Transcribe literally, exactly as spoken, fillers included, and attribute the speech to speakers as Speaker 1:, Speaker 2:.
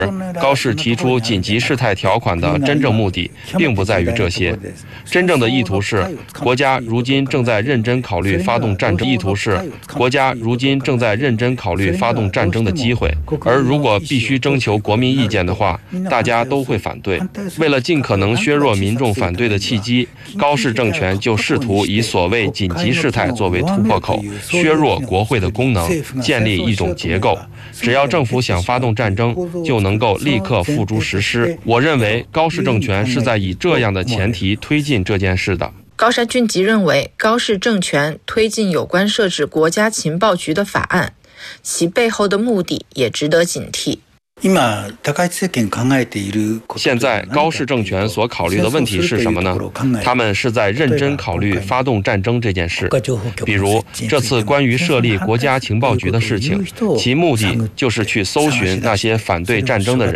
Speaker 1: 高市提出紧急事态条款的真正目的，并不在于这些。真正的意图是，国家如今正在认真考虑发动战争；意图是，国家如今正在认真考虑发动战争的机会。而如果必须征求国民意见的话，大家都会反对。为了尽可能削弱民众反对的契机，高市政权就试图以所谓紧急事态作为突破口，削弱国会的功能，建立一种结构。只要政府想发动战争，就能够立刻付诸实施。我认为高市政权是在以这样的前提推进这件事的。
Speaker 2: 高山俊吉认为，高市政权推进有关设置国家情报局的法案，其背后的目的也值得警惕。
Speaker 1: 现在高市政权所考虑的问题是什么呢？他们是在认真考虑发动战争这件事。比如这次关于设立国家情报局的事情，其目的就是去搜寻那些反对战争的人。